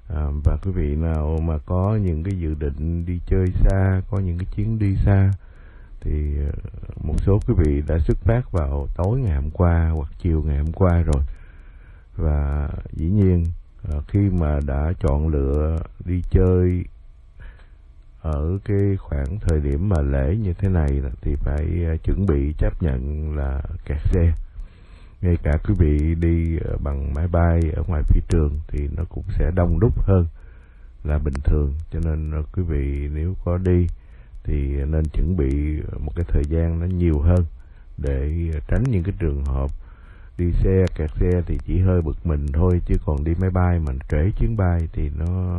Và quý vị nào mà có những cái dự định đi chơi xa, có những cái chuyến đi xa, thì một số quý vị đã xuất phát vào tối ngày hôm qua hoặc chiều ngày hôm qua rồi. Và dĩ nhiên khi mà đã chọn lựa đi chơi ở cái khoảng thời điểm mà lễ như thế này thì phải chuẩn bị chấp nhận là kẹt xe. Ngay cả quý vị đi bằng máy bay ở ngoài phi trường thì nó cũng sẽ đông đúc hơn là bình thường. Cho nên quý vị nếu có đi thì nên chuẩn bị một cái thời gian nó nhiều hơn để tránh những cái trường hợp đi xe kẹt xe thì chỉ hơi bực mình thôi, chứ còn đi máy bay mà trễ chuyến bay thì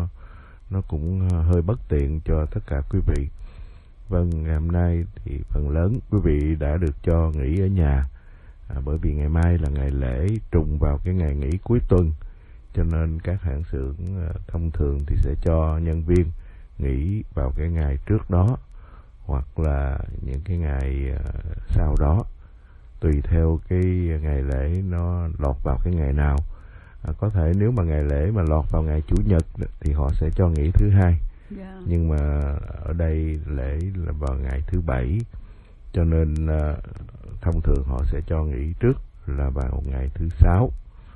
nó cũng hơi bất tiện cho tất cả quý vị. Vâng, ngày hôm nay thì phần lớn quý vị đã được cho nghỉ ở nhà, bởi vì ngày mai là ngày lễ trùng vào cái ngày nghỉ cuối tuần, cho nên các hãng xưởng thông thường thì sẽ cho nhân viên nghỉ vào cái ngày trước đó hoặc là những cái ngày sau đó, tùy theo cái ngày lễ nó lọt vào cái ngày nào. Có thể nếu mà ngày lễ mà lọt vào ngày Chủ nhật thì họ sẽ cho nghỉ thứ hai. Nhưng mà ở đây lễ là vào ngày thứ Bảy, cho nên thông thường họ sẽ cho nghỉ trước là vào ngày thứ Sáu.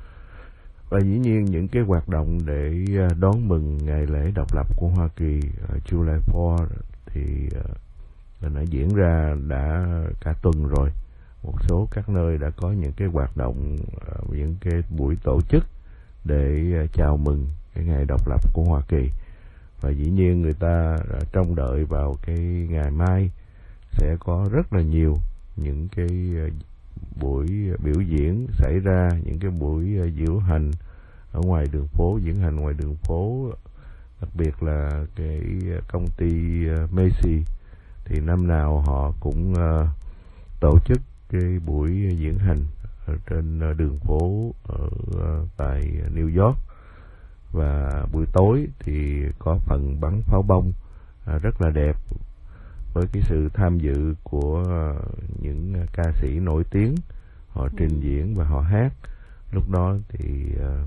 Và dĩ nhiên những cái hoạt động để đón mừng ngày lễ độc lập của Hoa Kỳ July 4 thì đã diễn ra đã cả tuần rồi. Một số các nơi đã có những cái hoạt động, những cái buổi tổ chức để chào mừng cái ngày độc lập của Hoa Kỳ. Và dĩ nhiên người ta trông đợi vào cái ngày mai sẽ có rất là nhiều những cái buổi biểu diễn xảy ra, những cái buổi diễu hành ở ngoài đường phố, diễn hành ngoài đường phố. Đặc biệt là cái công ty Macy thì năm nào họ cũng tổ chức cái buổi diễn hành ở trên đường phố ở tại New York. Và buổi tối thì có phần bắn pháo bông rất là đẹp, với cái sự tham dự của những ca sĩ nổi tiếng, họ trình diễn và họ hát. Lúc đó thì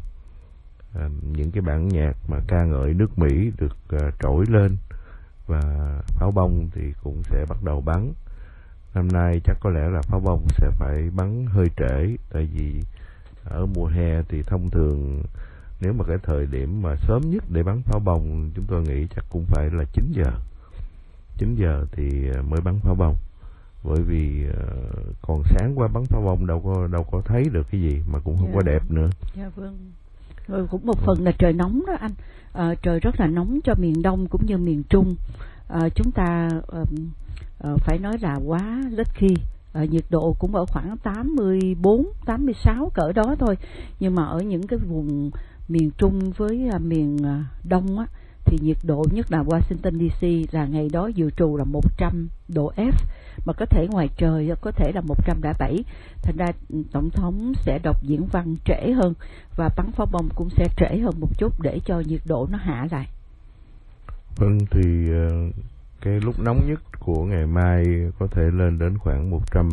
những cái bản nhạc mà ca ngợi nước Mỹ được trỗi lên và pháo bông thì cũng sẽ bắt đầu bắn. Năm nay chắc có lẽ là pháo bông sẽ phải bắn hơi trễ, tại vì ở mùa hè thì thông thường nếu mà cái thời điểm mà sớm nhất để bắn pháo bông chúng tôi nghĩ chắc cũng phải là 9 giờ. 9 giờ thì mới bắn pháo bông, bởi vì còn sáng qua bắn pháo bông đâu có thấy được cái gì, mà cũng không có đẹp nữa. Dạ vâng. Rồi cũng một phần là trời nóng đó anh. Trời rất là nóng cho miền Đông cũng như miền Trung. Chúng ta phải nói là quá lucky. Nhiệt độ cũng ở khoảng 84, 86 cỡ đó thôi. Nhưng mà ở những cái vùng miền Trung với miền Đông á, thì nhiệt độ nhất là Washington DC là ngày đó dự trù là 100 độ F, mà có thể ngoài trời có thể là 107. Thành ra Tổng thống sẽ đọc diễn văn trễ hơn và bắn pháo bông cũng sẽ trễ hơn một chút để cho nhiệt độ nó hạ lại. Vâng, thì cái lúc nóng nhất của ngày mai có thể lên đến khoảng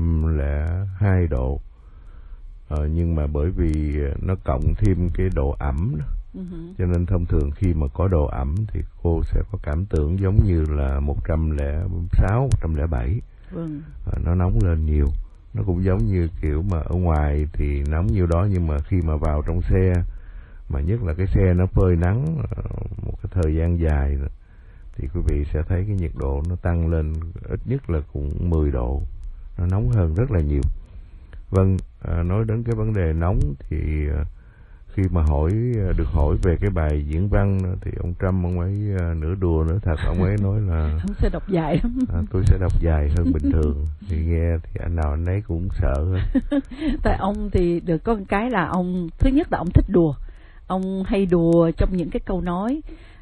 102 độ. Nhưng mà bởi vì nó cộng thêm cái độ ẩm đó, cho nên thông thường khi mà có độ ẩm thì cô sẽ có cảm tưởng giống như là 106, 107. Vâng. Nó nóng lên nhiều. Nó cũng giống như kiểu mà ở ngoài thì nóng nhiêu đó, nhưng mà khi mà vào trong xe, mà nhất là cái xe nó phơi nắng một cái thời gian dài thì quý vị sẽ thấy cái nhiệt độ nó tăng lên ít nhất là cũng 10 độ. Nó nóng hơn rất là nhiều. Vâng, nói đến cái vấn đề nóng thì khi mà được hỏi về cái bài diễn văn thì ông Trump ông ấy nửa đùa nửa thật, ông ấy nói là ông sẽ đọc dài lắm. Tôi sẽ đọc dài hơn bình thường. Thì nghe thì anh nào anh ấy cũng sợ hơn. Tại ông thì được có một cái là ông, thứ nhất là ông thích đùa, ông hay đùa trong những cái câu nói.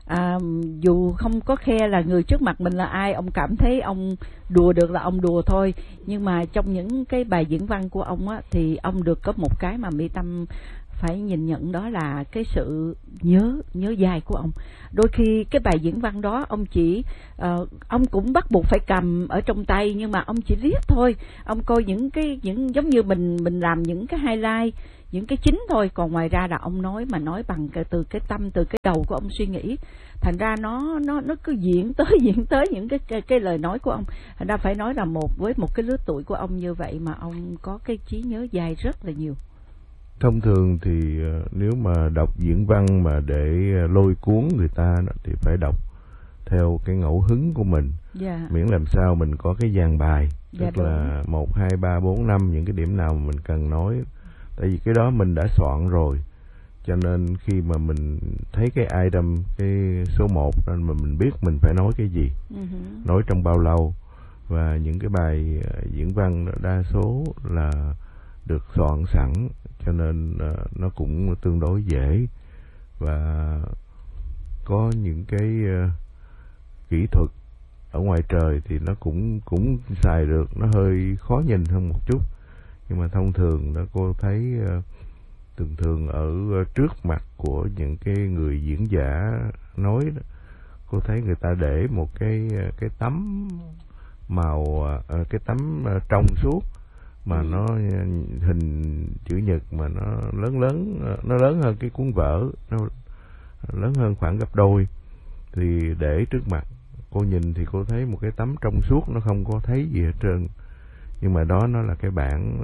Dù không có khe là người trước mặt mình là ai, ông cảm thấy ông đùa được là ông đùa thôi. Nhưng mà trong những cái bài diễn văn của ông á, thì ông được có một cái mà Mỹ Tâm phải nhìn nhận đó là cái sự nhớ dai của ông. Đôi khi cái bài diễn văn đó ông chỉ ông cũng bắt buộc phải cầm ở trong tay, nhưng mà ông chỉ viết thôi. Ông coi những giống như mình làm những cái highlight, những cái chính thôi, còn ngoài ra là ông nói bằng từ cái tâm, từ cái đầu của ông suy nghĩ. Thành ra nó cứ diễn tới những cái lời nói của ông. Thành ra phải nói là với một cái lứa tuổi của ông như vậy mà ông có cái trí nhớ dai rất là nhiều. Thông thường thì nếu mà đọc diễn văn mà để lôi cuốn người ta thì phải đọc theo cái ngẫu hứng của mình. Miễn làm sao mình có cái dàn bài, tức là 1, 2, 3, 4, 5 những cái điểm nào mà mình cần nói. Tại vì cái đó mình đã soạn rồi, cho nên khi mà mình thấy cái item, cái số 1 nên mà mình biết mình phải nói cái gì, nói trong bao lâu. Và những cái bài diễn văn đa số là được soạn sẵn, cho nên nó cũng tương đối dễ. Và có những cái kỹ thuật ở ngoài trời thì nó cũng xài được, nó hơi khó nhìn hơn một chút. Nhưng mà thông thường đó, cô thấy thường ở trước mặt của những cái người diễn giả nói đó, cô thấy người ta để một cái tấm màu, cái tấm trong suốt mà nó hình chữ nhật, mà nó lớn hơn cái cuốn vở, nó lớn hơn khoảng gấp đôi, thì để trước mặt cô nhìn thì cô thấy một cái tấm trong suốt, nó không có thấy gì hết trơn. Nhưng mà đó nó là cái bản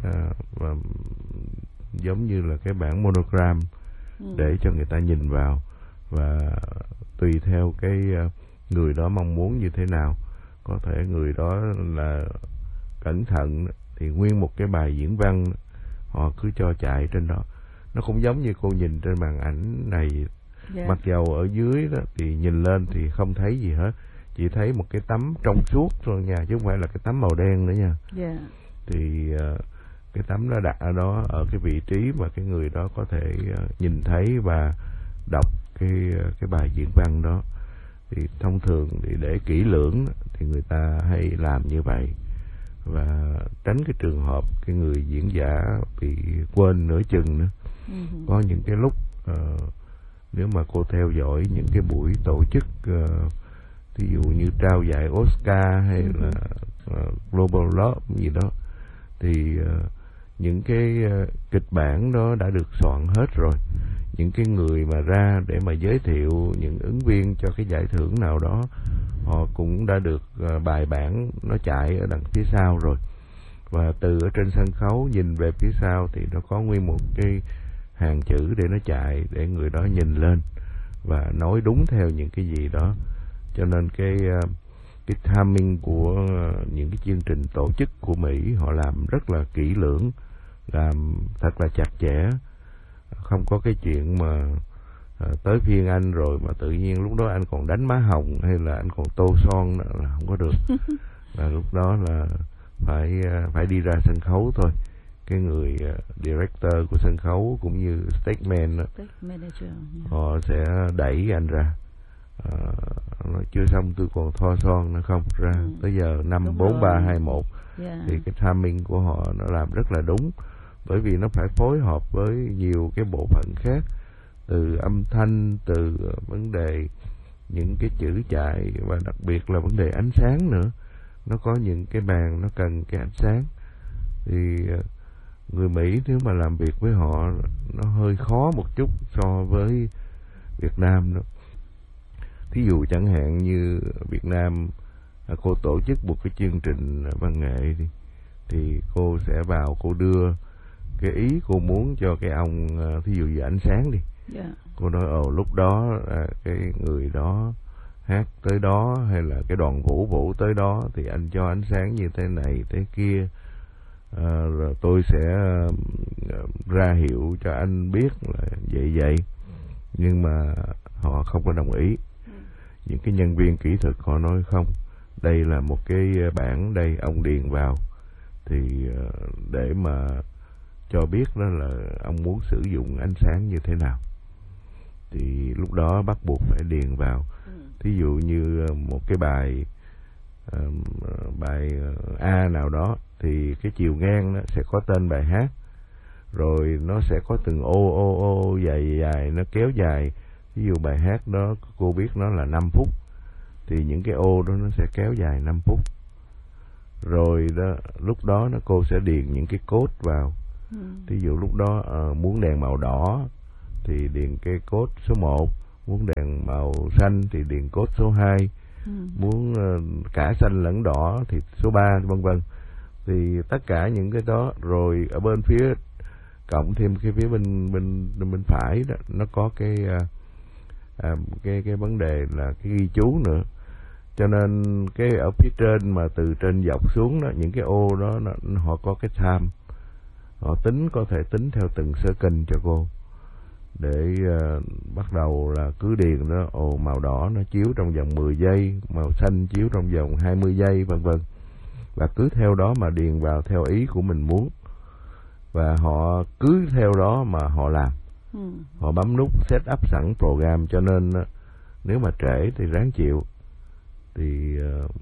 giống như là cái bản monogram để cho người ta nhìn vào, và tùy theo cái người đó mong muốn như thế nào. Có thể người đó là cẩn thận thì nguyên một cái bài diễn văn họ cứ cho chạy trên đó. Nó cũng giống như cô nhìn trên màn ảnh này, mặc dầu ở dưới đó thì nhìn lên thì không thấy gì hết, chỉ thấy một cái tấm trong suốt thôi nha, chứ không phải là cái tấm màu đen nữa nha. Thì cái tấm nó đặt ở đó, ở cái vị trí mà cái người đó có thể nhìn thấy và đọc cái bài diễn văn đó. Thì thông thường thì để kỹ lưỡng thì người ta hay làm như vậy, và tránh cái trường hợp cái người diễn giả bị quên nửa chừng nữa. Có những cái lúc nếu mà cô theo dõi những cái buổi tổ chức ví dụ như trao giải Oscar hay là Global Love gì đó, thì những cái kịch bản đó đã được soạn hết rồi. Những cái người mà ra để mà giới thiệu những ứng viên cho cái giải thưởng nào đó, họ cũng đã được bài bản nó chạy ở đằng phía sau rồi. Và từ ở trên sân khấu nhìn về phía sau thì nó có nguyên một cái hàng chữ để nó chạy, để người đó nhìn lên và nói đúng theo những cái gì đó. Cho nên cái timing của những cái chương trình tổ chức của Mỹ, họ làm rất là kỹ lưỡng, làm thật là chặt chẽ. Không có cái chuyện mà tới phiên anh rồi mà tự nhiên lúc đó anh còn đánh má hồng hay là anh còn tô son, là không có được. Và lúc đó là phải đi ra sân khấu thôi. Cái người director của sân khấu cũng như stage manager, họ sẽ đẩy anh ra. Nói chưa xong tôi còn thoa son nữa không ra. Tới giờ 5, 4, 3, 2, 1 thì cái timing của họ nó làm rất là đúng. Bởi vì nó phải phối hợp với nhiều cái bộ phận khác, từ âm thanh, từ vấn đề những cái chữ chạy, và đặc biệt là vấn đề ánh sáng nữa. Nó có những cái bàn nó cần cái ánh sáng, thì người Mỹ nếu mà làm việc với họ nó hơi khó một chút so với Việt Nam đó. Thí dụ chẳng hạn như Việt Nam, cô tổ chức một cái chương trình văn nghệ thì cô sẽ vào, cô đưa cái ý cô muốn cho cái ông, thí dụ như ánh sáng đi. Cô nói lúc đó cái người đó hát tới đó, hay là cái đoàn vũ tới đó, thì anh cho ánh sáng như thế này thế kia, rồi tôi sẽ ra hiệu cho anh biết là vậy. Nhưng mà họ không có đồng ý. Những cái nhân viên kỹ thuật họ nói không, đây là một cái bản đây, ông điền vào thì để mà cho biết đó là ông muốn sử dụng ánh sáng như thế nào, thì lúc đó bắt buộc phải điền vào. Thí dụ như một cái bài A nào đó thì cái chiều ngang đó sẽ có tên bài hát, rồi nó sẽ có từng ô dài dài, nó kéo dài. Ví dụ bài hát đó cô biết nó là 5 phút, thì những cái ô đó nó sẽ kéo dài 5 phút. Rồi đó, lúc đó cô sẽ điền những cái code vào. Ví dụ lúc đó muốn đèn màu đỏ thì điền cái code số 1, muốn đèn màu xanh thì điền code số 2, muốn cả xanh lẫn đỏ thì số 3, vân vân. Thì tất cả những cái đó, rồi ở bên phía cộng thêm cái phía bên phải đó, nó có cái vấn đề là cái ghi chú nữa. Cho nên cái ở phía trên mà từ trên dọc xuống đó, những cái ô đó họ có cái time, họ tính, có thể tính theo từng second cho cô, để bắt đầu là cứ điền đó, màu đỏ nó chiếu trong vòng 10 giây, màu xanh chiếu trong vòng 20 giây, vân vân. Và cứ theo đó mà điền vào theo ý của mình muốn, và họ cứ theo đó mà họ làm. Họ bấm nút set up sẵn program, cho nên nếu mà trễ thì ráng chịu. Thì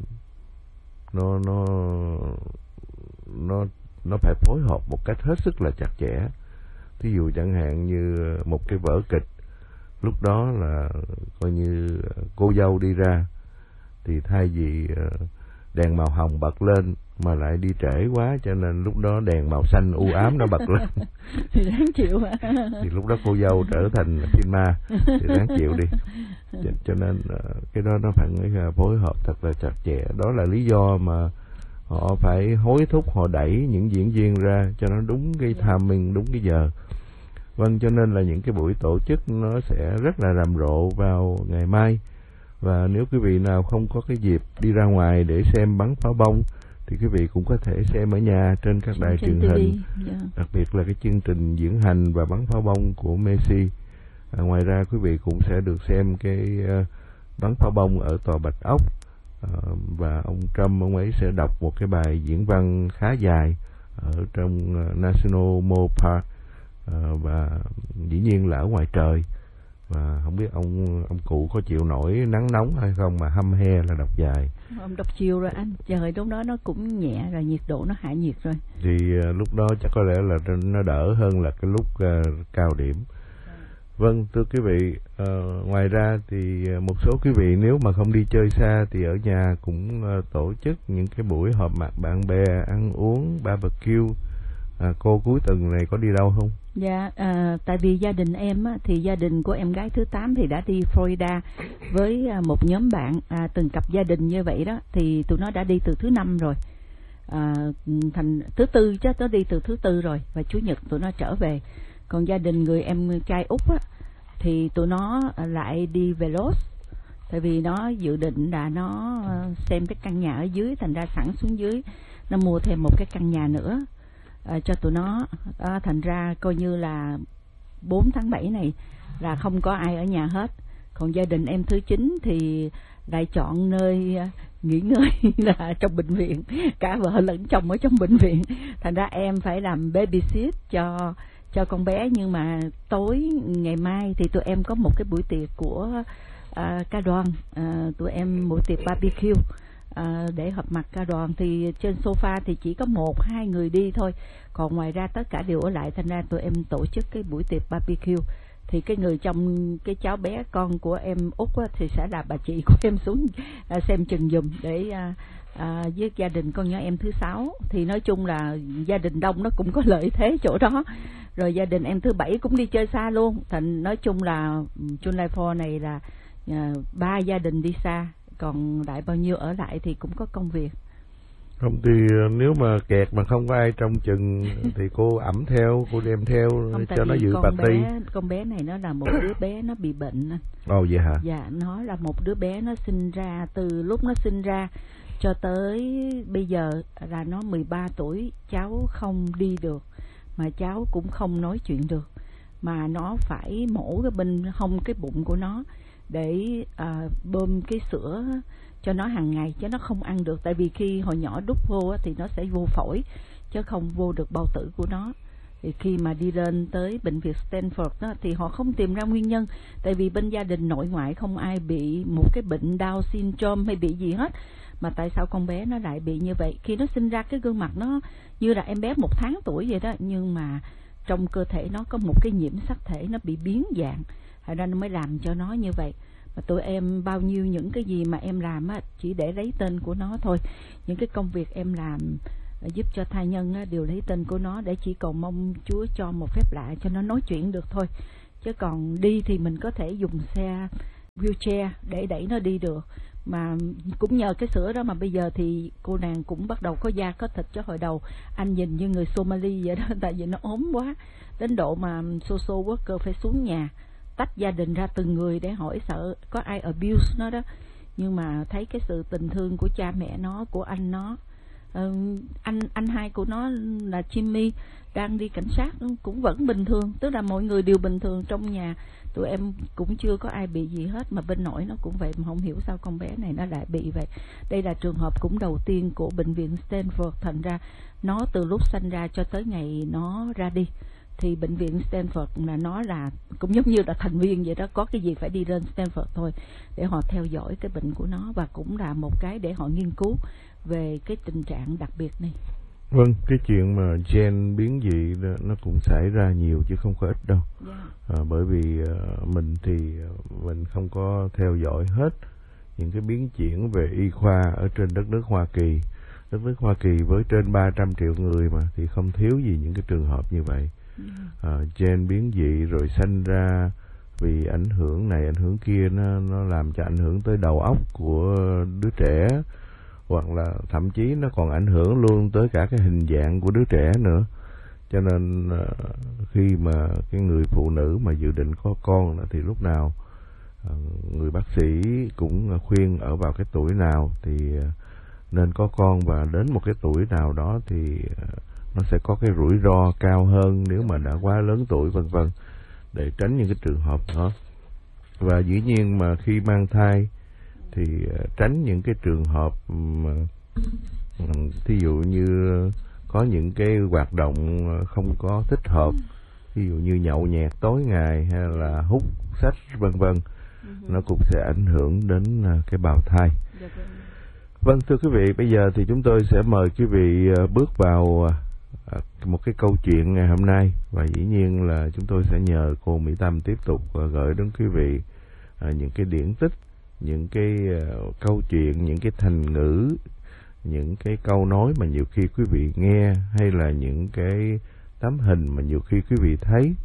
nó phải phối hợp một cách hết sức là chặt chẽ. Thí dụ chẳng hạn như một cái vở kịch, lúc đó là coi như cô dâu đi ra, thì thay vì đèn màu hồng bật lên mà lại đi trễ quá, cho nên lúc đó đèn màu xanh u ám nó bật lên. Thì đáng chịu mà. Thì lúc đó cô dâu trở thành phim ma, thì đáng chịu đi. Cho nên cái đó nó phải phối hợp thật là chặt chẽ. Đó là lý do mà họ phải hối thúc, họ đẩy những diễn viên ra cho nó đúng cái timing, đúng cái giờ. Vâng, cho nên là những cái buổi tổ chức nó sẽ rất là rầm rộ vào ngày mai. Và nếu quý vị nào không có cái dịp đi ra ngoài để xem bắn pháo bông, thì quý vị cũng có thể xem ở nhà trên các đài truyền hình, đặc biệt là cái chương trình diễn hành và bắn pháo bông của Messi. Ngoài ra quý vị cũng sẽ được xem cái bắn pháo bông ở tòa Bạch Ốc, và ông Trump, ông ấy sẽ đọc một cái bài diễn văn khá dài ở trong National Mall Park, và dĩ nhiên là ở ngoài trời. Và không biết ông cụ có chịu nổi nắng nóng hay không mà hăm he là đọc dài. Ông đọc chiều rồi anh, trời lúc đó nó cũng nhẹ rồi, nhiệt độ nó hạ nhiệt rồi. Thì lúc đó chắc có lẽ là nó đỡ hơn là cái lúc cao điểm. Vâng, thưa quý vị, ngoài ra thì một số quý vị nếu mà không đi chơi xa thì ở nhà cũng tổ chức những cái buổi họp mặt bạn bè, ăn uống, barbecue. Cô cuối tuần này có đi đâu không? Dạ, tại vì gia đình em á, thì gia đình của em gái thứ 8 thì đã đi Florida với một nhóm bạn, từng cặp gia đình như vậy đó, thì tụi nó đã đi từ thứ 5 rồi, thành thứ 4 chứ, nó đi từ thứ 4 rồi, và Chủ nhật tụi nó trở về. Còn gia đình người em trai út á, thì tụi nó lại đi về Los, tại vì nó dự định là nó xem cái căn nhà ở dưới, thành ra sẵn xuống dưới nó mua thêm một cái căn nhà nữa cho tụi nó. Thành ra coi như là 4 tháng 7 này là không có ai ở nhà hết. Còn gia đình em thứ 9 thì lại chọn nơi nghỉ ngơi là trong bệnh viện, cả vợ lẫn chồng ở trong bệnh viện. Thành ra em phải làm babysit cho con bé. Nhưng mà tối ngày mai thì tụi em có một cái buổi tiệc của ca đoàn, tụi em buổi tiệc barbecue để họp mặt ca đoàn. Thì trên sofa thì chỉ có 1-2 người đi thôi, còn ngoài ra tất cả đều ở lại. Thành ra tụi em tổ chức cái buổi tiệc barbecue. Thì cái người trong cái cháu bé con của em út á, thì sẽ là bà chị của em xuống xem chừng giùm để với gia đình con nhỏ em thứ 6. Thì nói chung là gia đình đông nó cũng có lợi thế chỗ đó. Rồi gia đình em thứ 7 cũng đi chơi xa luôn. Thành nói chung là July 4 này là 3 gia đình đi xa, còn lại bao nhiêu ở lại thì cũng có công việc. Không thì nếu mà kẹt mà không có ai trong chừng thì cô ẵm theo, cô đem theo không, cho nó dự party. Con bé này nó là một đứa bé nó bị bệnh. Ồ vậy hả? Dạ, nó là một đứa bé nó sinh ra, từ lúc nó sinh ra cho tới bây giờ là nó 13 tuổi, cháu không đi được, mà cháu cũng không nói chuyện được, mà nó phải mổ cái bên hông cái bụng của nó để bơm cái sữa cho nó hàng ngày, chứ nó không ăn được. Tại vì khi hồi nhỏ đút vô thì nó sẽ vô phổi, chứ không vô được bao tử của nó. Thì khi mà đi lên tới bệnh viện Stanford đó, thì họ không tìm ra nguyên nhân. Tại vì bên gia đình nội ngoại không ai bị một cái bệnh Down syndrome hay bị gì hết, mà tại sao con bé nó lại bị như vậy? Khi nó sinh ra cái gương mặt nó như là em bé 1 tháng tuổi vậy đó, nhưng mà trong cơ thể nó có một cái nhiễm sắc thể nó bị biến dạng, thành ra nó mới làm cho nó như vậy. Mà tụi em bao nhiêu những cái gì mà em làm á, chỉ để lấy tên của nó thôi. Những cái công việc em làm giúp cho thai nhân á, đều lấy tên của nó, để chỉ cầu mong Chúa cho một phép lạ cho nó nói chuyện được thôi. Chứ còn đi thì mình có thể dùng xe wheelchair để đẩy nó đi được. Mà cũng nhờ cái sữa đó mà bây giờ thì cô nàng cũng bắt đầu có da có thịt. Chứ hồi đầu anh nhìn như người Somali vậy đó, tại vì nó ốm quá, đến độ mà social worker phải xuống nhà tách gia đình ra từng người để hỏi sợ có ai abuse nó đó. Nhưng mà thấy cái sự tình thương của cha mẹ nó, của anh nó, anh hai của nó là Jimmy đang đi cảnh sát cũng vẫn bình thường, tức là mọi người đều bình thường trong nhà. Tụi em cũng chưa có ai bị gì hết, mà bên nội nó cũng vậy, mà không hiểu sao con bé này nó lại bị vậy. Đây là trường hợp cũng đầu tiên của bệnh viện Stanford, thành ra nó từ lúc sanh ra cho tới ngày nó ra đi thì bệnh viện Stanford là nó là cũng giống như là thành viên vậy đó, có cái gì phải đi lên Stanford thôi để họ theo dõi cái bệnh của nó, và cũng là một cái để họ nghiên cứu về cái tình trạng đặc biệt này. Vâng, cái chuyện mà gen biến dị nó cũng xảy ra nhiều chứ không có ít đâu. Bởi vì mình thì mình không có theo dõi hết những cái biến chuyển về y khoa ở trên đất nước Hoa Kỳ. Đất nước Hoa Kỳ với trên 300 triệu người mà, thì không thiếu gì những cái trường hợp như vậy. Gen biến dị rồi sanh ra vì ảnh hưởng này ảnh hưởng kia, nó làm cho ảnh hưởng tới đầu óc của đứa trẻ, hoặc là thậm chí nó còn ảnh hưởng luôn tới cả cái hình dạng của đứa trẻ nữa. Cho nên khi mà cái người phụ nữ mà dự định có con thì lúc nào người bác sĩ cũng khuyên ở vào cái tuổi nào thì nên có con, và đến một cái tuổi nào đó thì nó sẽ có cái rủi ro cao hơn nếu mà đã quá lớn tuổi vân vân, để tránh những cái trường hợp đó. Và dĩ nhiên mà khi mang thai thì tránh những cái trường hợp thí dụ như có những cái hoạt động không có thích hợp, ví dụ như nhậu nhẹt tối ngày hay là hút sách vân vân, nó cũng sẽ ảnh hưởng đến cái bào thai. Vâng, thưa quý vị, bây giờ thì chúng tôi sẽ mời quý vị bước vào một cái câu chuyện ngày hôm nay, và dĩ nhiên là chúng tôi sẽ nhờ cô Mỹ Tâm tiếp tục gửi đến quý vị những cái điển tích, những cái câu chuyện, những cái thành ngữ, những cái câu nói mà nhiều khi quý vị nghe, hay là những cái tấm hình mà nhiều khi quý vị thấy.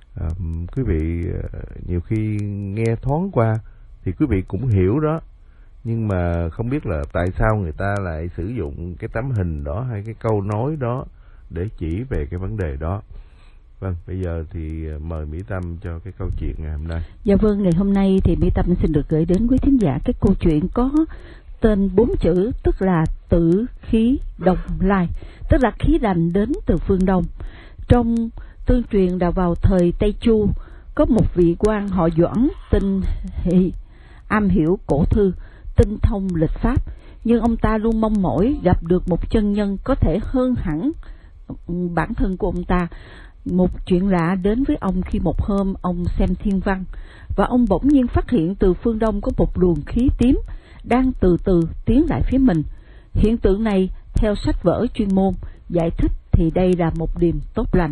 Quý vị nhiều khi nghe thoáng qua thì quý vị cũng hiểu đó, nhưng mà không biết là tại sao người ta lại sử dụng cái tấm hình đó hay cái câu nói đó để chỉ về cái vấn đề đó. Vâng, bây giờ thì mời Mỹ Tâm cho cái câu chuyện ngày hôm nay. Dạ vâng, ngày hôm nay thì Mỹ Tâm xin được gửi đến quý thính giả cái câu chuyện có tên 4 chữ, tức là tử khí đồng lai, tức là khí lành đến từ phương Đông. Trong tương truyền là vào thời Tây Chu, có một vị quan họ Doãn tinh hỷ, am hiểu cổ thư, tinh thông lịch pháp, nhưng ông ta luôn mong mỏi gặp được một chân nhân có thể hơn hẳn bản thân của ông ta. Một chuyện lạ đến với ông khi một hôm ông xem thiên văn, và ông bỗng nhiên phát hiện từ phương Đông có một luồng khí tím đang từ từ tiến lại phía mình. Hiện tượng này theo sách vở chuyên môn giải thích thì đây là một điềm tốt lành.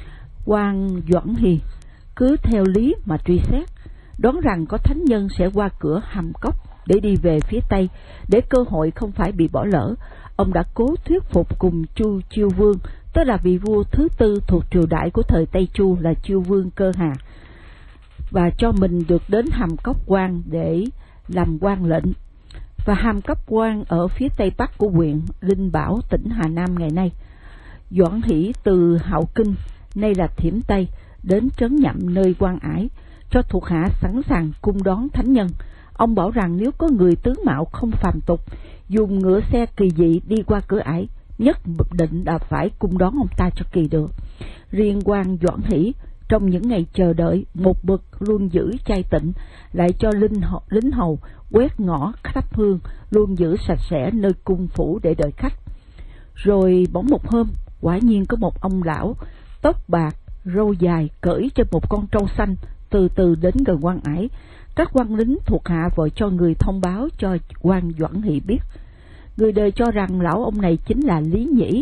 Quan Doãn Hì cứ theo lý mà truy xét, đoán rằng có thánh nhân sẽ qua cửa Hàm Cốc để đi về phía Tây, để cơ hội không phải bị bỏ lỡ. Ông đã cố thuyết phục cùng Chu Chiêu Vương, tức là vị vua thứ tư thuộc triều đại của thời Tây Chu là Chiêu Vương Cơ Hà, và cho mình được đến Hàm Cốc Quan để làm quan lệnh. Và Hàm Cốc Quan ở phía tây bắc của huyện Linh Bảo, tỉnh Hà Nam ngày nay. Doãn Hỷ từ Hạo Kinh, nay là Thiểm Tây, đến trấn Nhậm nơi Quan Ải, cho thuộc hạ sẵn sàng cung đón thánh nhân. Ông bảo rằng nếu có người tướng mạo không phàm tục, dùng ngựa xe kỳ dị đi qua cửa Ải, nhất định là phải cung đón ông ta cho kỳ được. Riêng quan Doãn Hỷ trong những ngày chờ đợi, một bậc luôn giữ chay tịnh, lại cho lính hầu quét ngõ thắp hương, luôn giữ sạch sẽ nơi cung phủ để đợi khách. Rồi bỗng một hôm, quả nhiên có một ông lão tóc bạc, râu dài, cưỡi trên một con trâu xanh, từ từ đến gần Quan Ải. Các quan lính thuộc hạ vội cho người thông báo cho quan Doãn Hỷ biết. Người đời cho rằng lão ông này chính là Lý Nhĩ,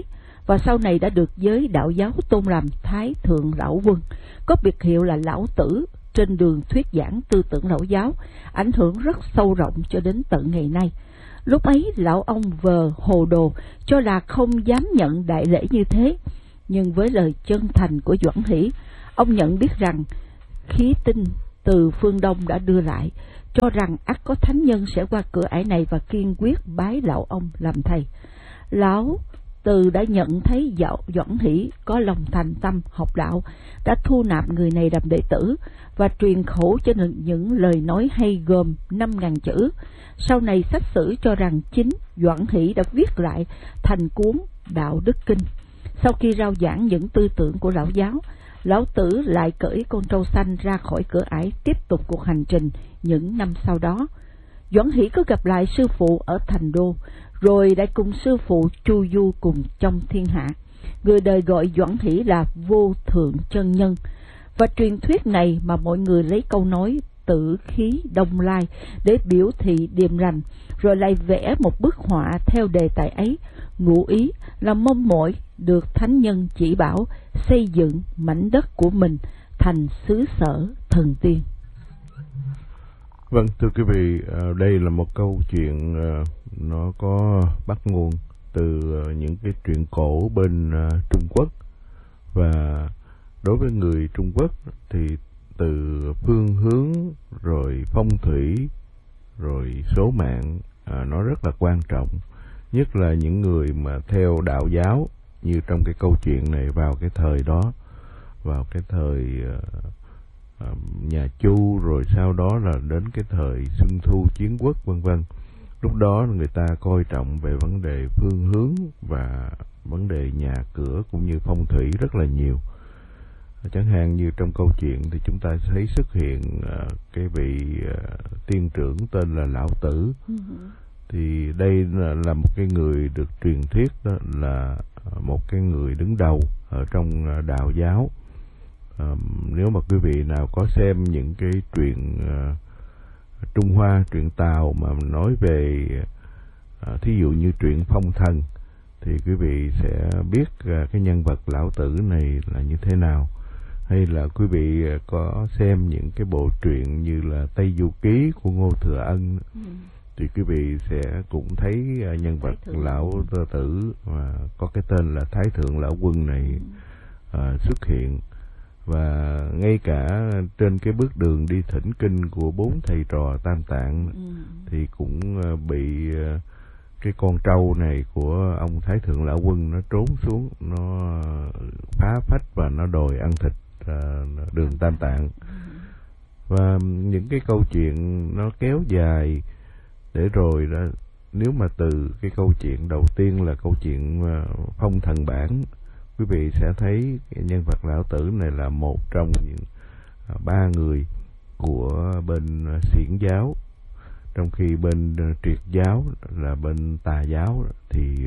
và sau này đã được giới đạo giáo tôn làm Thái Thượng Lão Quân, có biệt hiệu là Lão Tử, trên đường thuyết giảng tư tưởng Lão giáo, ảnh hưởng rất sâu rộng cho đến tận ngày nay. Lúc ấy lão ông vờ hồ đồ, cho là không dám nhận đại lễ như thế, nhưng với lời chân thành của Doãn Hỷ, ông nhận biết rằng khí tinh từ phương Đông đã đưa lại, cho rằng ắt có thánh nhân sẽ qua cửa ải này và kiên quyết bái lão ông làm thầy. Lão Từ đã nhận thấy Doãn Hỷ có lòng thành tâm học đạo, đã thu nạp người này làm đệ tử và truyền khẩu cho những lời nói hay gồm 5.000 chữ. Sau này sách sử cho rằng chính Doãn Hỷ đã viết lại thành cuốn Đạo Đức Kinh. Sau khi rao giảng những tư tưởng của lão giáo, Lão Tử lại cởi con trâu xanh ra khỏi cửa ải, tiếp tục cuộc hành trình những năm sau đó. Doãn Hỷ có gặp lại sư phụ ở thành đô, rồi đã cùng sư phụ chu du cùng trong thiên hạ. Người đời gọi Doãn Hỷ là Vô Thượng Chân Nhân, và truyền thuyết này mà mọi người lấy câu nói tử khí đông lai để biểu thị điềm lành, rồi lại vẽ một bức họa theo đề tài ấy, ngụ ý là mong mỏi được thánh nhân chỉ bảo xây dựng mảnh đất của mình thành xứ sở thần tiên. Vâng, thưa quý vị, đây là một câu chuyện nó có bắt nguồn từ những cái truyện cổ bên Trung Quốc, và đối với người Trung Quốc thì từ phương hướng rồi phong thủy rồi số mạng nó rất là quan trọng, nhất là những người mà theo đạo giáo như trong cái câu chuyện này vào cái thời đó, vào cái thời nhà Chu, rồi sau đó là đến cái thời Xuân Thu Chiến Quốc vân vân. Lúc đó người ta coi trọng về vấn đề phương hướng và vấn đề nhà cửa cũng như phong thủy rất là nhiều. Chẳng hạn như trong câu chuyện thì chúng ta thấy xuất hiện cái vị tiên trưởng tên là Lão Tử. Thì đây là một cái người được truyền thuyết đó là một cái người đứng đầu ở trong đạo giáo. Nếu mà quý vị nào có xem những cái truyện Trung Hoa, truyện Tàu mà nói về thí dụ như truyện Phong Thần, thì quý vị sẽ biết cái nhân vật Lão Tử này là như thế nào. Hay là quý vị có xem những cái bộ truyện như là Tây Du Ký của Ngô Thừa Ân, thì quý vị sẽ cũng thấy nhân vật Lão Tử mà có cái tên là Thái Thượng Lão Quân này xuất hiện. Và ngay cả trên cái bước đường đi thỉnh kinh của 4 thầy trò Tam Tạng thì cũng bị cái con trâu này của ông Thái Thượng Lão Quân nó trốn xuống, nó phá phách và nó đòi ăn thịt đường Tam Tạng. Và những cái câu chuyện nó kéo dài để rồi đó, nếu mà từ cái câu chuyện đầu tiên là câu chuyện Phong Thần Bảng, quý vị sẽ thấy nhân vật Lão Tử này là một trong những 3 người của bên Xiển giáo, trong khi bên Triệt giáo là bên Tà giáo thì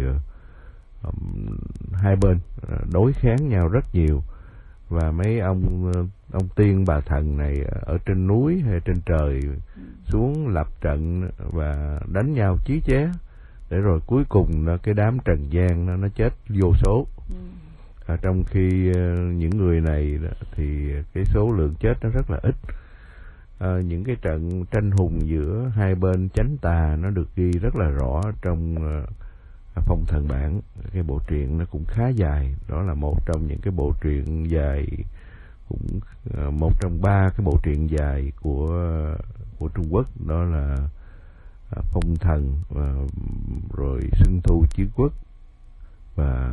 hai bên đối kháng nhau rất nhiều. Và mấy ông tiên bà thần này ở trên núi hay trên trời xuống lập trận và đánh nhau chí chóe, để rồi cuối cùng cái đám trần gian nó chết vô số. Trong khi những người này thì cái số lượng chết nó rất là ít. Những cái trận tranh hùng giữa hai bên chánh tà nó được ghi rất là rõ trong Phong Thần Bảng. Cái bộ truyện nó cũng khá dài, đó là một trong những cái bộ truyện dài, cũng một trong 3 cái bộ truyện dài của Trung Quốc, đó là Phong Thần rồi Xuân Thu Chiến Quốc, và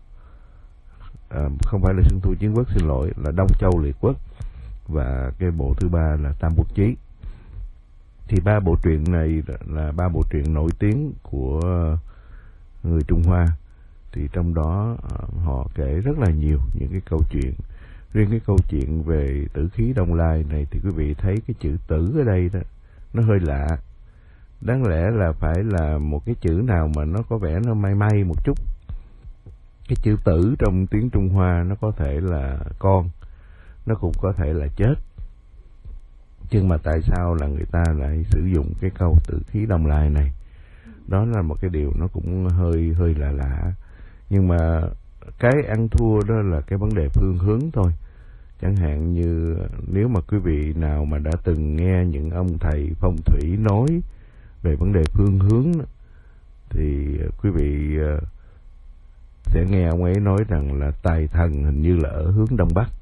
không phải là Xuân Thu Chiến Quốc, xin lỗi, là Đông Châu Liệt Quốc, và cái bộ thứ 3 là Tam Quốc Chí. Thì 3 bộ truyện này là 3 bộ truyện nổi tiếng của người Trung Hoa. Thì trong đó họ kể rất là nhiều những cái câu chuyện. Riêng cái câu chuyện về tử khí Đông Lai này thì quý vị thấy cái chữ tử ở đây đó nó hơi lạ. Đáng lẽ là phải là một cái chữ nào mà nó có vẻ nó may may một chút. Cái chữ tử trong tiếng Trung Hoa nó có thể là con, nó cũng có thể là chết. Nhưng mà tại sao là người ta lại sử dụng cái câu tử khí Đông Lai này? Đó là một cái điều nó cũng hơi lạ. Nhưng mà cái ăn thua đó là cái vấn đề phương hướng thôi. Chẳng hạn như nếu mà quý vị nào mà đã từng nghe những ông thầy phong thủy nói về vấn đề phương hướng đó, thì quý vị sẽ nghe ông ấy nói rằng là tài thần hình như là ở hướng Đông Bắc.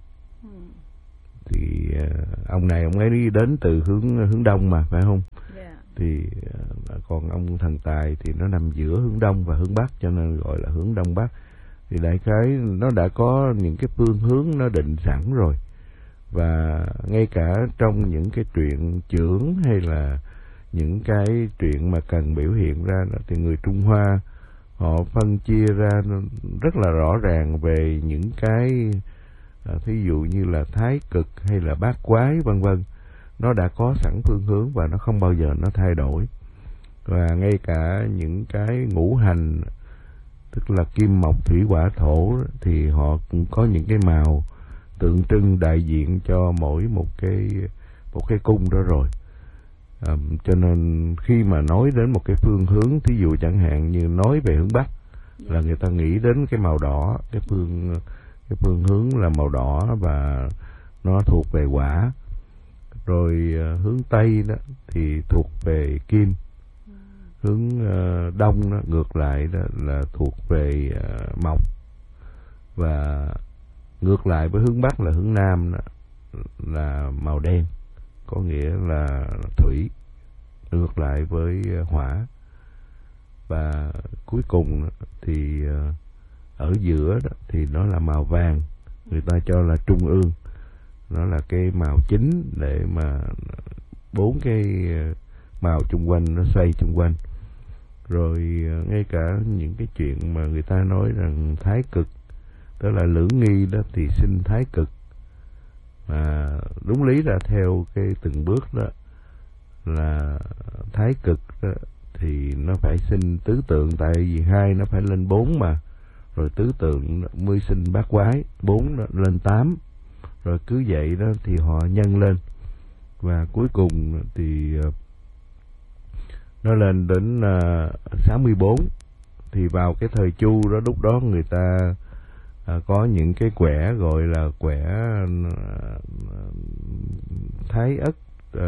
Thì ông này ông ấy đi đến từ hướng Đông mà, phải không? Thì còn ông thần tài thì nó nằm giữa hướng Đông và hướng Bắc, cho nên gọi là hướng Đông Bắc. Thì đại khái nó đã có những cái phương hướng nó định sẵn rồi. Và ngay cả trong những cái truyện chưởng hay là những cái chuyện mà cần biểu hiện ra đó, thì người Trung Hoa họ phân chia ra rất là rõ ràng về những cái thí dụ như là thái cực hay là bát quái vân vân. Nó đã có sẵn phương hướng và nó không bao giờ nó thay đổi. Và ngay cả những cái ngũ hành, tức là kim mộc thủy hỏa thổ, thì họ cũng có những cái màu tượng trưng đại diện cho mỗi một cái cung đó rồi. Cho nên khi mà nói đến một cái phương hướng, thí dụ chẳng hạn như nói về hướng Bắc là người ta nghĩ đến cái màu đỏ, cái phương hướng là màu đỏ và nó thuộc về hỏa. Rồi hướng Tây đó thì thuộc về kim. Hướng Đông đó, ngược lại đó là thuộc về mộc. Và ngược lại với hướng Bắc là hướng Nam đó, là màu đen, có nghĩa là thủy, ngược lại với hỏa. Và cuối cùng thì ở giữa đó thì nó là màu vàng, người ta cho là trung ương, nó là cái màu chính để mà 4 cái màu chung quanh nó xoay chung quanh. Rồi ngay cả những cái chuyện mà người ta nói rằng thái cực, tức là lưỡng nghi đó thì sinh thái cực. Mà đúng lý là theo cái từng bước đó là thái cực đó, thì nó phải sinh tứ tượng, tại vì 2 nó phải lên 4 mà. Rồi tứ tượng mới sinh bát quái, 4 nó lên 8. Rồi cứ vậy đó thì họ nhân lên. Và cuối cùng thì nó lên đến 64. Thì vào cái thời Chu đó, lúc đó người ta có những cái quẻ gọi là quẻ Thái Ất.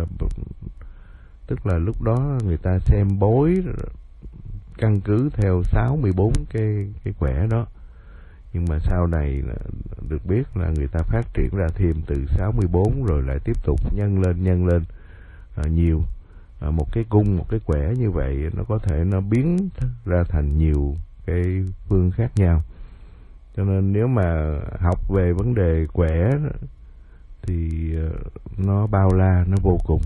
Tức là lúc đó người ta xem bói căn cứ theo 64 cái quẻ đó. Nhưng mà sau này được biết là người ta phát triển ra thêm từ 64 rồi lại tiếp tục nhân lên nhiều. Một cái cung, một cái quẻ như vậy nó có thể nó biến ra thành nhiều cái phương khác nhau. Cho nên nếu mà học về vấn đề quẻ thì nó bao la, nó vô cùng.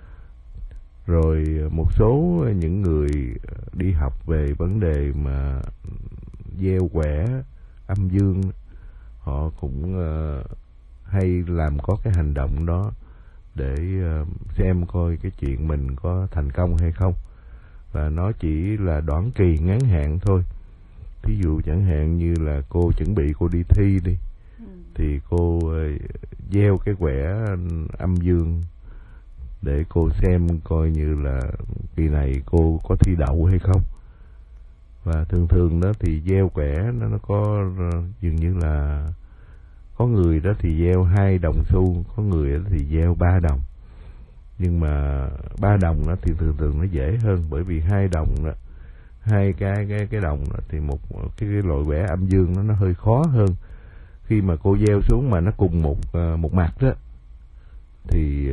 Rồi một số những người đi học về vấn đề mà gieo quẻ âm dương, họ cũng hay làm có cái hành động đó để xem coi cái chuyện mình có thành công hay không. Và nó chỉ là đoạn kỳ ngắn hạn thôi. Thí dụ chẳng hạn như là cô chuẩn bị cô đi thi đi, thì cô gieo cái quẻ âm dương để cô xem coi như là kỳ này cô có thi đậu hay không. Và thường đó thì gieo quẻ nó có dường như là có người đó thì gieo 2 đồng xu, có người đó thì gieo 3 đồng. Nhưng mà 3 đồng đó thì thường nó dễ hơn, bởi vì 2 đồng đó, 2 cái đồng đó thì một cái loại quẻ âm dương nó hơi khó hơn. Khi mà cô gieo xuống mà nó cùng một mặt đó thì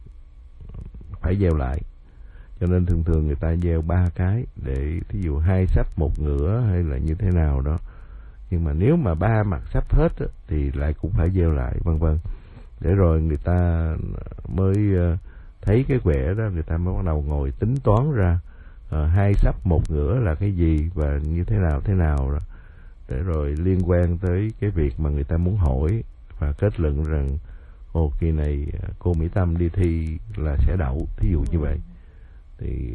phải gieo lại. Cho nên thường người ta gieo 3 cái để thí dụ 2 sắp 1 ngửa hay là như thế nào đó. Nhưng mà nếu mà 3 mặt sắp hết á, thì lại cũng phải gieo lại, vân vân. Để rồi người ta mới thấy cái quẻ đó, người ta mới bắt đầu ngồi tính toán ra 2 sắp 1 ngửa là cái gì và như thế nào đó. Để rồi liên quan tới cái việc mà người ta muốn hỏi và kết luận rằng kỳ này cô Mỹ Tâm đi thi là sẽ đậu, thí dụ như vậy. Thì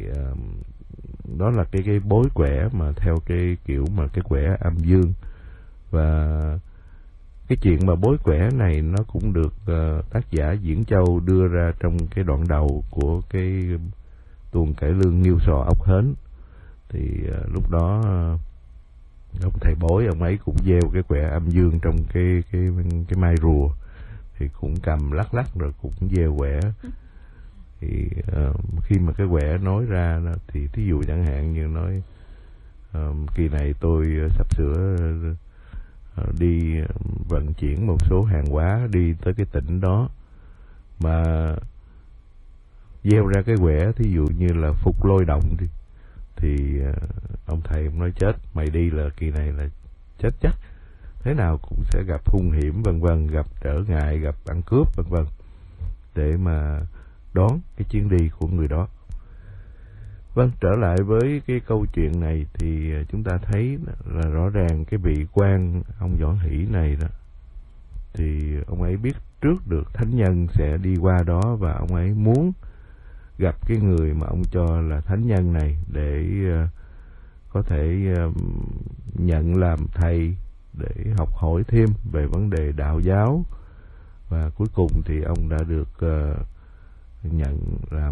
đó là cái bối quẻ mà theo cái kiểu mà cái quẻ âm dương. Và cái chuyện mà bối quẻ này nó cũng được tác giả Diễn Châu đưa ra trong cái đoạn đầu của cái tuồng cải lương Nghiêu Sò Ốc Hến. Thì lúc đó ông thầy bói ông ấy cũng gieo cái quẻ âm dương trong cái mai rùa, thì cũng cầm lắc rồi cũng gieo quẻ. Thì khi mà cái quẻ nói ra đó, thì thí dụ chẳng hạn như nói kỳ này tôi sắp sửa đi vận chuyển một số hàng hóa đi tới cái tỉnh đó, mà gieo ra cái quẻ thí dụ như là phục lôi động đi, thì ông thầy ông nói chết, mày đi là kỳ này là chết chắc, thế nào cũng sẽ gặp hung hiểm vân vân, gặp trở ngại, gặp ăn cướp vân vân, để mà đón cái chuyến đi của người đó. Vâng, trở lại với cái câu chuyện này thì chúng ta thấy là rõ ràng cái vị quan ông Võ Hỷ này đó, thì ông ấy biết trước được thánh nhân sẽ đi qua đó, và ông ấy muốn gặp cái người mà ông cho là thánh nhân này để có thể nhận làm thầy, để học hỏi thêm về vấn đề đạo giáo. Và cuối cùng thì ông đã được nhận làm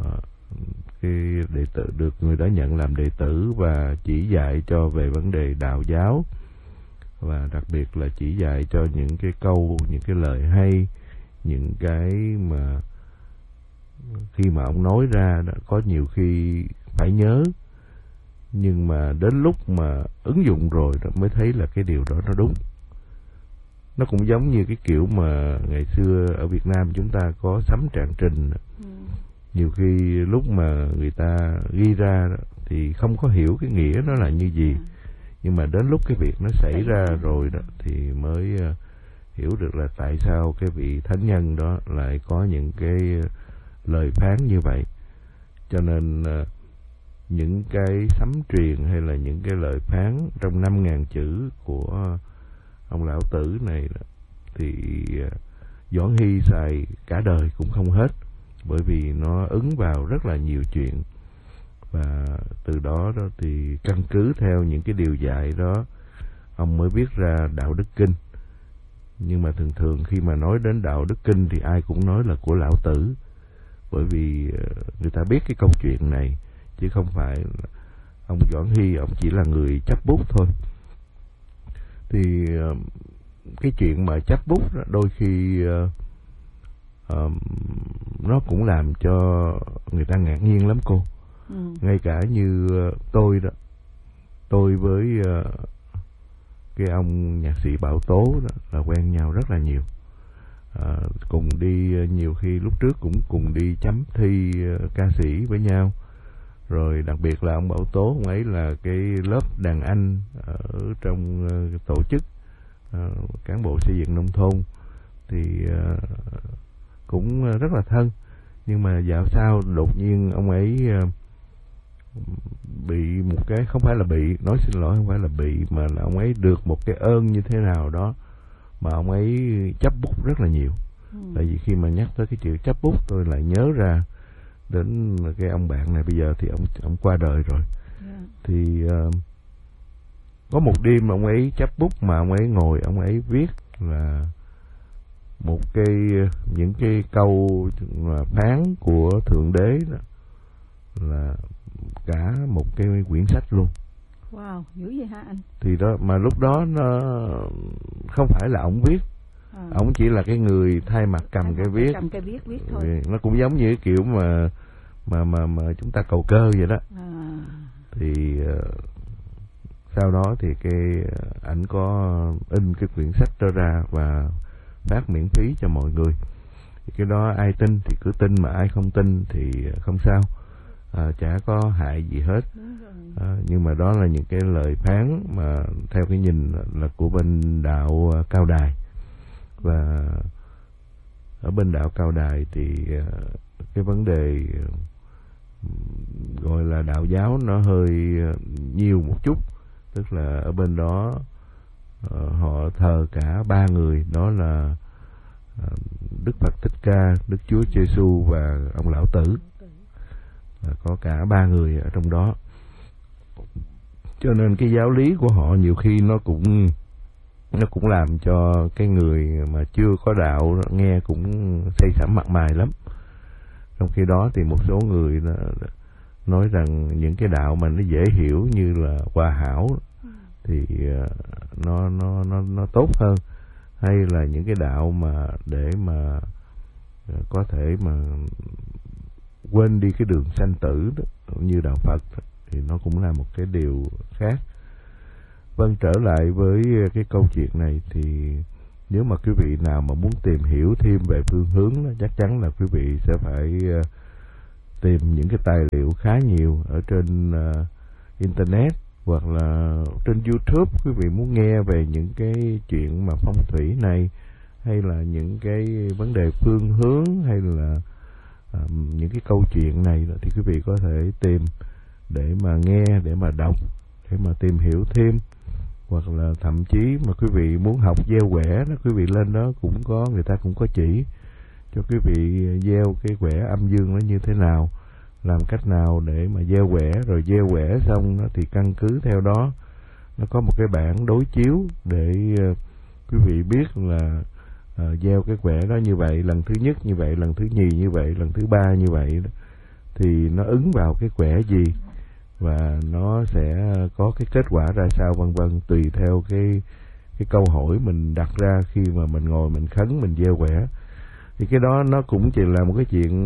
cái đệ tử, được người đó nhận làm đệ tử và chỉ dạy cho về vấn đề đạo giáo, và đặc biệt là chỉ dạy cho những cái câu, những cái lời hay, những cái mà khi mà ông nói ra đó, có nhiều khi phải nhớ, nhưng mà đến lúc mà ứng dụng rồi đó mới thấy là cái điều đó nó đúng. Nó cũng giống như cái kiểu mà ngày xưa ở Việt Nam chúng ta có sấm trạng trình. Nhiều khi lúc mà người ta ghi ra đó, thì không có hiểu cái nghĩa nó là như gì, nhưng mà đến lúc cái việc nó xảy ra rồi đó thì mới hiểu được là tại sao cái vị thánh nhân đó lại có những cái lời phán như vậy. Cho nên những cái sấm truyền hay là những cái lời phán trong 5.000 chữ của ông lão tử này đó, thì Võ Hy xài cả đời cũng không hết, bởi vì nó ứng vào rất là nhiều chuyện. Và từ đó thì căn cứ theo những cái điều dạy đó, ông mới viết ra Đạo Đức Kinh. Nhưng mà thường thường khi mà nói đến Đạo Đức Kinh thì ai cũng nói là của lão tử, bởi vì người ta biết cái câu chuyện này, chứ không phải ông Võ Hy ông chỉ là người chấp bút thôi. Thì cái chuyện mà chấp bút đó, đôi khi nó cũng làm cho người ta ngạc nhiên lắm cô. Ngay cả như tôi đó, tôi với cái ông nhạc sĩ Bảo Tố đó là quen nhau rất là nhiều, cùng đi, nhiều khi lúc trước cũng cùng đi chấm thi ca sĩ với nhau. Rồi đặc biệt là ông Bảo Tố, ông ấy là cái lớp đàn anh ở trong tổ chức cán bộ xây dựng nông thôn, thì cũng rất là thân. Nhưng mà dạo sau đột nhiên ông ấy bị một cái, không phải là bị, nói xin lỗi, không phải là bị, mà là ông ấy được một cái ơn như thế nào đó mà ông ấy chấp bút rất là nhiều. Tại vì khi mà nhắc tới cái chuyện chấp bút, tôi lại nhớ ra đến cái ông bạn này. Bây giờ thì ông qua đời rồi. Thì có một đêm ông ấy chấp bút mà ông ấy ngồi, ông ấy viết là một cái, những cái câu mà phán của Thượng Đế đó, là cả một cái quyển sách luôn. Wow, dữ vậy hả anh? Thì đó, mà lúc đó nó không phải là ông viết, ông chỉ là cái người thay mặt cầm cái viết. Cầm cái viết thôi. Nó cũng giống như cái kiểu mà chúng ta cầu cơ vậy đó. Thì sau đó thì cái ảnh có in cái quyển sách đó ra và phát miễn phí cho mọi người. Thì cái đó ai tin thì cứ tin, mà ai không tin thì không sao, chả có hại gì hết. Nhưng mà đó là những cái lời phán mà theo cái nhìn là của bên đạo Cao Đài. Và ở bên đạo Cao Đài thì cái vấn đề gọi là đạo giáo nó hơi nhiều một chút. Tức là ở bên đó họ thờ cả ba người, đó là Đức Phật Thích Ca, Đức Chúa Giêsu và ông Lão Tử. Có cả ba người ở trong đó. Cho nên cái giáo lý của họ nhiều khi nó cũng làm cho cái người mà chưa có đạo nghe cũng xây sẩm mặt mày lắm. Trong khi đó thì một số người nói rằng những cái đạo mà nó dễ hiểu như là Hòa Hảo thì nó tốt hơn, hay là những cái đạo mà để mà có thể mà quên đi cái đường sanh tử đó, như đạo Phật đó, thì nó cũng là một cái điều khác. Vâng, trở lại với cái câu chuyện này thì nếu mà quý vị nào mà muốn tìm hiểu thêm về phương hướng đó, chắc chắn là quý vị sẽ phải tìm những cái tài liệu khá nhiều ở trên Internet hoặc là trên YouTube. Quý vị muốn nghe về những cái chuyện mà phong thủy này, hay là những cái vấn đề phương hướng, hay là những cái câu chuyện này đó, thì quý vị có thể tìm để mà nghe, để mà đọc, để mà tìm hiểu thêm. Hoặc là thậm chí mà quý vị muốn học gieo quẻ đó, quý vị lên đó cũng có, người ta cũng có chỉ cho quý vị gieo cái quẻ âm dương nó như thế nào, làm cách nào để mà gieo quẻ. Rồi gieo quẻ xong đó, thì căn cứ theo đó nó có một cái bảng đối chiếu để quý vị biết là gieo cái quẻ đó như vậy, lần thứ nhất như vậy, lần thứ nhì như vậy, lần thứ ba như vậy đó, thì nó ứng vào cái quẻ gì và nó sẽ có cái kết quả ra sao, vân vân, tùy theo cái câu hỏi mình đặt ra khi mà mình ngồi mình khấn, mình gieo quẻ. Thì cái đó nó cũng chỉ là một cái chuyện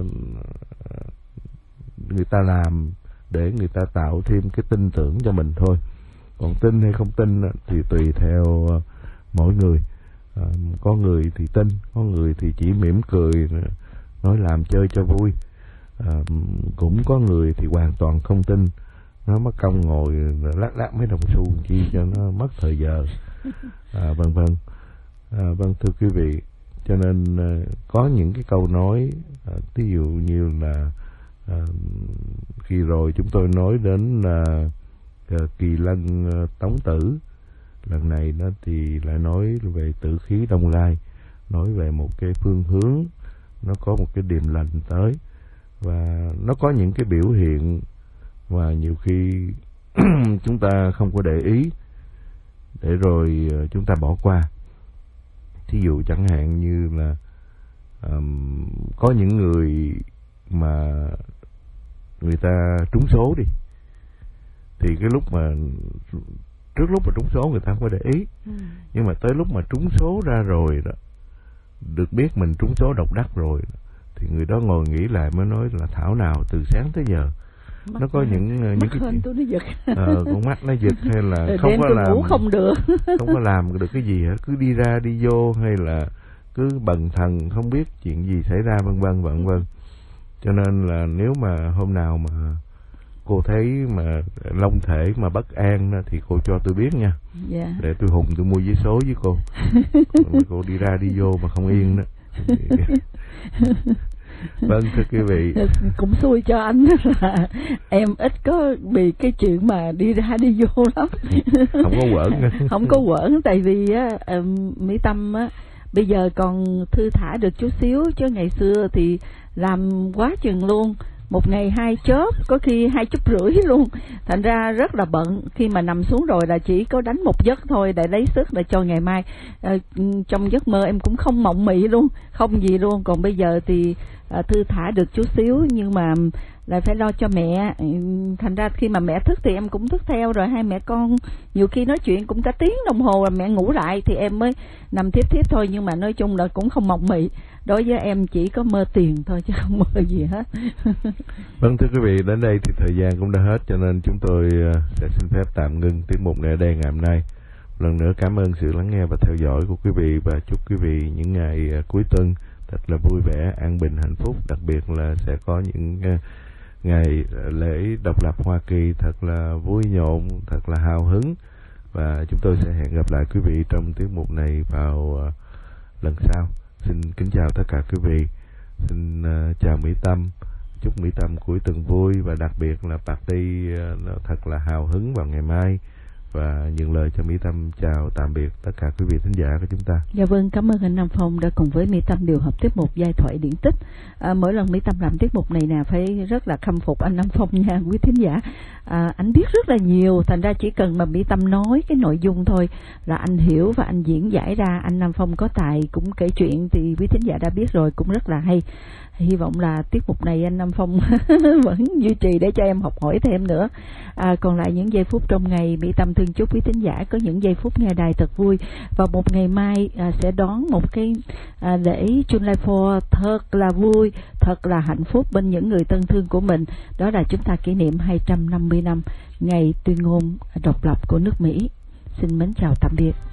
người ta làm để người ta tạo thêm cái tin tưởng cho mình thôi. Còn tin hay không tin thì tùy theo mỗi người. Có người thì tin, có người thì chỉ mỉm cười nói làm chơi cho vui. Cũng có người thì hoàn toàn không tin, nó mất công ngồi lát mấy đồng xu chi cho nó mất thời giờ, vân vân. Vâng, thưa quý vị, cho nên có những cái câu nói, ví dụ như là khi rồi chúng tôi nói đến Kỳ Lân Tống Tử, lần này nó thì lại nói về tử khí Đông Lai, nói về một cái phương hướng, nó có một cái điềm lành tới, và nó có những cái biểu hiện mà nhiều khi chúng ta không có để ý, để rồi chúng ta bỏ qua. Thí dụ chẳng hạn như là có những người mà người ta trúng số đi, thì cái lúc mà trước lúc mà trúng số người ta không có để ý, nhưng mà tới lúc mà trúng số ra rồi đó, được biết mình trúng số độc đắc rồi đó, thì người đó ngồi nghĩ lại mới nói là thảo nào từ sáng tới giờ mắt nó có những cái chuyện nó giật. Con mắt nó giật, hay là không có làm, không được không có làm được cái gì hết, cứ đi ra đi vô, hay là cứ bần thần không biết chuyện gì xảy ra, vân vân vân vân. Cho nên là nếu mà hôm nào mà cô thấy mà long thể mà bất an đó, thì cô cho tôi biết nha, để tôi hùng tôi mua vé số với cô. Cô đi ra đi vô mà không yên đó. Vâng, thưa quý vị, cũng xui cho anh là em ít có bị cái chuyện mà đi ra đi vô lắm. Không có quẩn. Không có quẩn, tại vì á, Mỹ Tâm á, bây giờ còn thư thả được chút xíu, chứ ngày xưa thì làm quá chừng luôn, một ngày 2 chớp, có khi 2 chớp rưỡi luôn, thành ra rất là bận. Khi mà nằm xuống rồi là chỉ có đánh một giấc thôi để lấy sức để cho ngày mai. Trong giấc mơ em cũng không mộng mị luôn, không gì luôn. Còn bây giờ thì thư thả được chút xíu, nhưng mà lại phải lo cho mẹ, thành ra khi mà mẹ thức thì em cũng thức theo, rồi hai mẹ con nhiều khi nói chuyện cũng cả tiếng đồng hồ là mẹ ngủ lại thì em mới nằm tiếp thôi. Nhưng mà nói chung là cũng không mộng mị, đối với em chỉ có mơ tiền thôi chứ không mơ gì hết. Vâng, thưa quý vị, đến đây thì thời gian cũng đã hết, cho nên chúng tôi sẽ xin phép tạm ngưng tiết mục này ở đây ngày hôm nay. Lần nữa cảm ơn sự lắng nghe và theo dõi của quý vị, và chúc quý vị những ngày cuối tuần thật là vui vẻ, an bình, hạnh phúc. Đặc biệt là sẽ có những ngày lễ độc lập Hoa Kỳ thật là vui nhộn, thật là hào hứng. Và chúng tôi sẽ hẹn gặp lại quý vị trong tiết mục này vào lần sau. Xin kính chào tất cả quý vị. Xin chào Mỹ Tâm. Chúc Mỹ Tâm cuối tuần vui, và đặc biệt là party thật là hào hứng vào ngày mai. Và nhường lời cho Mỹ Tâm chào tạm biệt tất cả quý vị thính giả của chúng ta. Dạ vâng, cảm ơn anh Nam Phong đã cùng với Mỹ Tâm điều hợp tiết mục Giai thoại điển tích. Mỗi lần Mỹ Tâm làm tiết mục này nè phải rất là khâm phục anh Nam Phong nha quý thính giả. Anh biết rất là nhiều, thành ra chỉ cần mà Mỹ Tâm nói cái nội dung thôi là anh hiểu và anh diễn giải ra. Anh Nam Phong có tài cũng kể chuyện thì quý thính giả đã biết rồi, cũng rất là hay. Hy vọng là tiết mục này anh Nam Phong vẫn duy trì để cho em học hỏi thêm nữa. Còn lại những giây phút trong ngày Mỹ Tâm thư ơn chúc quý thính giả có những giây phút nghe đài thật vui. Và một ngày mai sẽ đón một cái lễ July 4 thật là vui, thật là hạnh phúc bên những người thân thương của mình. Đó là chúng ta kỷ niệm 250 năm ngày tuyên ngôn độc lập của nước Mỹ. Xin mến chào tạm biệt.